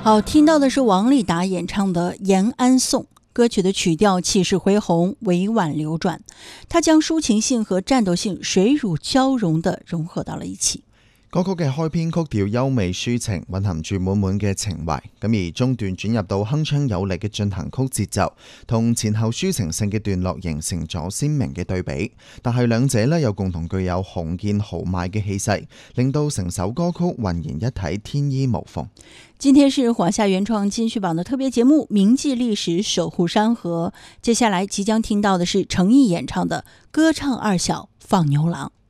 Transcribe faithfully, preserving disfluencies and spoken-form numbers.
好，听到的是王丽达演唱的《延安颂》，歌曲的曲调气势恢宏，委婉流转，它將抒情性和戰鬥性水乳交融地融合到了一起。 歌曲嘅開篇曲調優美抒情，蘊含住滿滿嘅情懷，咁而中段轉入到鏗鏘有力嘅進行曲節奏，同前後抒情性嘅段落形成咗鮮明嘅對比。但係兩者呢又共同具有雄健豪邁嘅氣勢，令到成首歌曲渾然一體，天衣無縫。 今天是華夏原創金曲榜的特別節目《銘記歷史，守護山河》。接下來即將聽到的是程毅演唱的《歌唱二小放牛郎》。